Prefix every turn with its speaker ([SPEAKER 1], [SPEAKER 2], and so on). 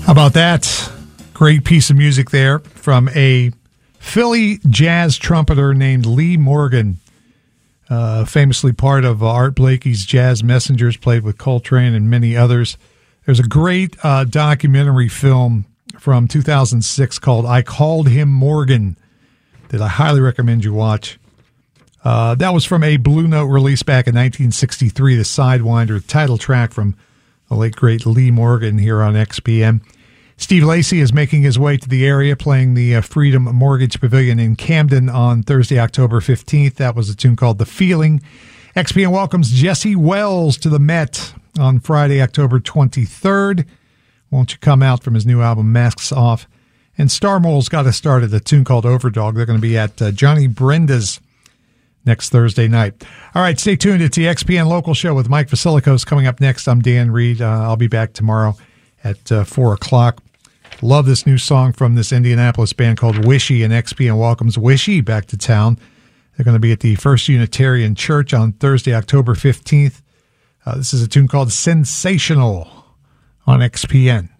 [SPEAKER 1] How about that? Great piece of music there from a Philly jazz trumpeter named Lee Morgan, famously part of Art Blakey's Jazz Messengers, played with Coltrane and many others. There's a great documentary film from 2006 called I Called Him Morgan that I highly recommend you watch. That was from a Blue Note release back in 1963, the Sidewinder title track from the late, great Lee Morgan here on XPN. Steve Lacy is making his way to the area, playing the Freedom Mortgage Pavilion in Camden on Thursday, October 15th. That was a tune called The Feeling. XPN welcomes Jesse Wells to the Met on Friday, October 23rd. Won't you come out from his new album, Masks Off? And Star Mole's got us started, a tune called Overdog. They're going to be at Johnny Brenda's next Thursday night. All right, stay tuned. It's the XPN Local Show with Mike Vasilikos coming up next. I'm Dan Reed. I'll be back tomorrow at 4 o'clock. Love this new song from this Indianapolis band called Wishy, and XPN welcomes Wishy back to town. They're going to be at the First Unitarian Church on Thursday, October 15th. This is a tune called Sensational on XPN.